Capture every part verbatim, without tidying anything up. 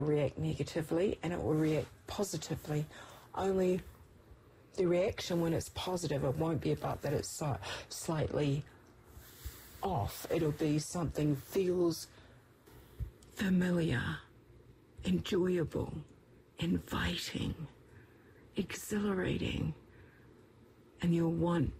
react negatively and it will react positively. Only the reaction when it's positive, it won't be about that it's so slightly off. It'll be something feels familiar, enjoyable, inviting, exhilarating, and you'll want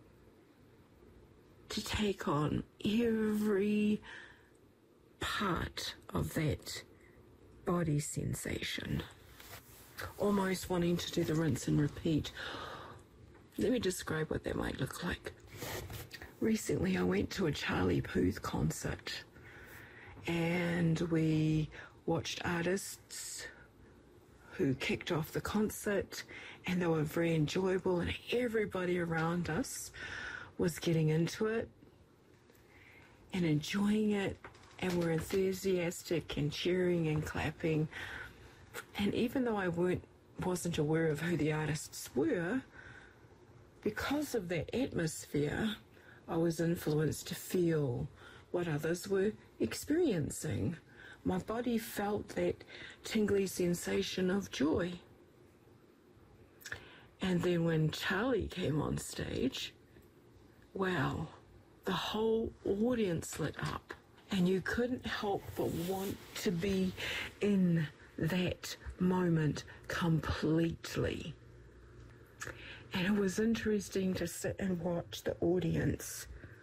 to take on every part of that body sensation, almost wanting to do the rinse and repeat. Let me describe what that might look like. Recently I went to a Charlie Puth concert and we watched artists who kicked off the concert, and they were very enjoyable, and everybody around us was getting into it and enjoying it, and were enthusiastic and cheering and clapping. And even though I weren't wasn't aware of who the artists were, because of that atmosphere, I was influenced to feel what others were experiencing. My body felt that tingly sensation of joy. And then when Charlie came on stage, wow, the whole audience lit up. And you couldn't help but want to be in that moment completely. And it was interesting to sit and watch the audience.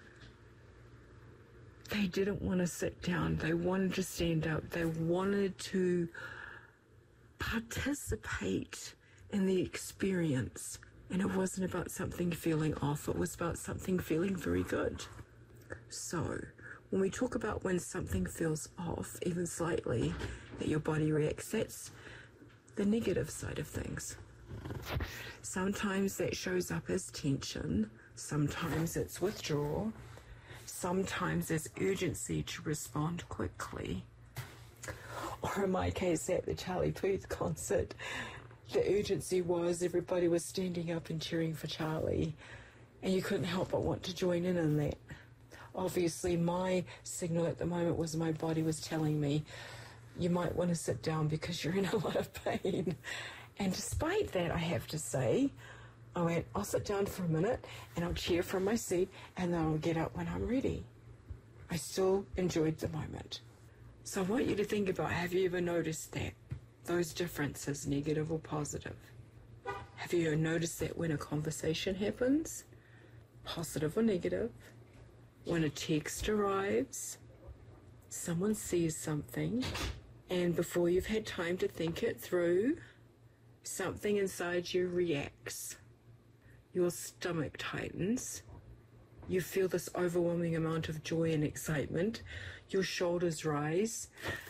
They didn't want to sit down. They wanted to stand up. They wanted to participate in the experience. And it wasn't about something feeling off. It was about something feeling very good. So when we talk about when something feels off, even slightly, that your body reacts, that's the negative side of things. Sometimes that shows up as tension. Sometimes it's withdrawal. Sometimes there's urgency to respond quickly. Or in my case, at the Charlie Puth concert, the urgency was everybody was standing up and cheering for Charlie, and you couldn't help but want to join in on that. Obviously, my signal at the moment was my body was telling me, you might want to sit down because you're in a lot of pain. And despite that, I have to say, I went, I'll sit down for a minute and I'll cheer from my seat and then I'll get up when I'm ready. I still enjoyed the moment. So I want you to think about, have you ever noticed that? Those differences, negative or positive? Have you noticed that when a conversation happens, positive or negative? When a text arrives, someone sees something, and before you've had time to think it through, something inside you reacts. Your stomach tightens. You feel this overwhelming amount of joy and excitement. Your shoulders rise.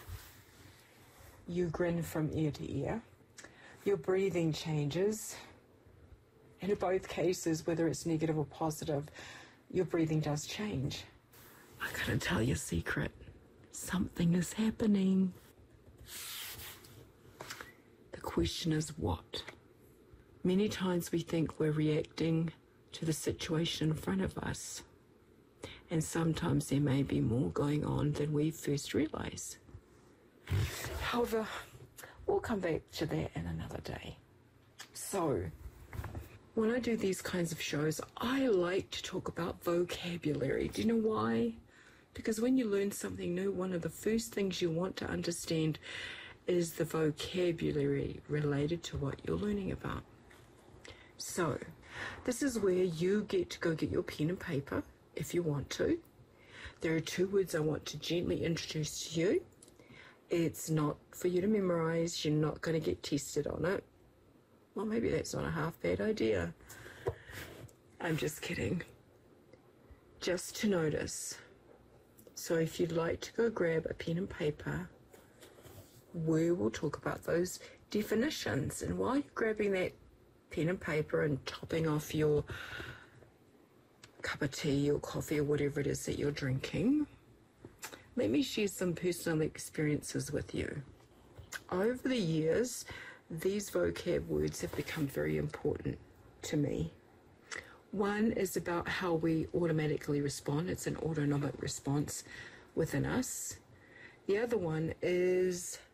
You grin from ear to ear. Your breathing changes. And in both cases, whether it's negative or positive, your breathing does change. I gotta tell you a secret. Something is happening. The question is what? Many times we think we're reacting to the situation in front of us. And sometimes there may be more going on than we first realize. However, we'll come back to that in another day. So, when I do these kinds of shows, I like to talk about vocabulary. Do you know why? Because when you learn something new, one of the first things you want to understand is the vocabulary related to what you're learning about. So, this is where you get to go get your pen and paper if you want to. There are two words I want to gently introduce to you. It's not for you to memorize. You're not going to get tested on it. Well, maybe that's not a half bad idea. I'm just kidding. Just to notice. So if you'd like to go grab a pen and paper, we will talk about those definitions. And while you're grabbing that pen and paper and topping off your cup of tea or coffee or whatever it is that you're drinking, let me share some personal experiences with you. Over the years, these vocab words have become very important to me. One is about how we automatically respond. It's an autonomic response within us. The other one is